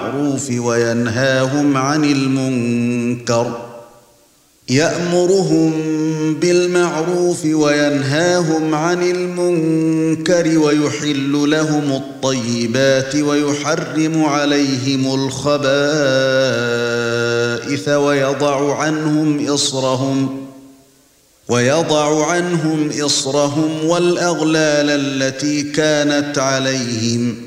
بالمعروف وينهاهم عن المنكر يأمرهم بالمعروف وينهاهم عن المنكر ويحل لهم الطيبات ويحرم عليهم الخبائث ويضع عنهم إصرهم والأغلال التي كانت عليهم